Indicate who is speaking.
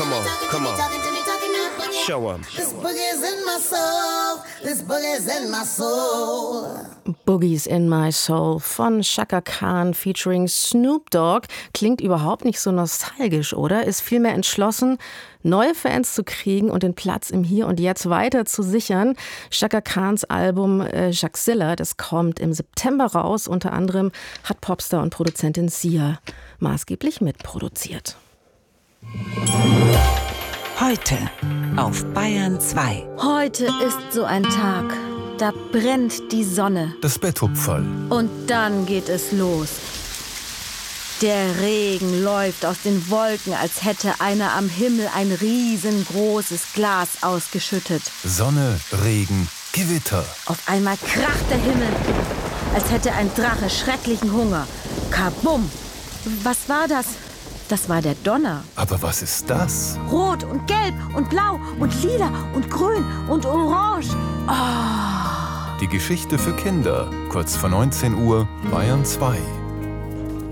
Speaker 1: come on, come on. Show 'em.
Speaker 2: This boogie's in my soul. This boogie's in my soul.
Speaker 3: Boogies in My Soul von Chaka Khan featuring Snoop Dogg. Klingt überhaupt nicht so nostalgisch, oder? Ist vielmehr entschlossen, neue Fans zu kriegen und den Platz im Hier und Jetzt weiter zu sichern. Chaka Khans Album Jackzilla, das kommt im September raus. Unter anderem hat Popstar und Produzentin Sia maßgeblich mitproduziert.
Speaker 4: Heute auf Bayern 2.
Speaker 5: Heute ist so ein Tag. Da brennt die Sonne.
Speaker 6: Das Betthupferl.
Speaker 5: Und dann geht es los. Der Regen läuft aus den Wolken, als hätte einer am Himmel ein riesengroßes Glas ausgeschüttet.
Speaker 6: Sonne, Regen, Gewitter.
Speaker 5: Auf einmal kracht der Himmel, als hätte ein Drache schrecklichen Hunger. Kabum! Was war das? Das war der Donner.
Speaker 6: Aber was ist das?
Speaker 5: Rot und gelb und blau und lila und grün und orange.
Speaker 6: Die Geschichte für Kinder. Kurz vor 19 Uhr, Bayern 2.